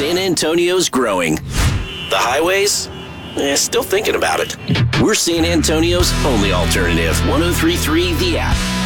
San Antonio's growing. The highways? Still thinking about it. We're San Antonio's only alternative. 103.3 The App.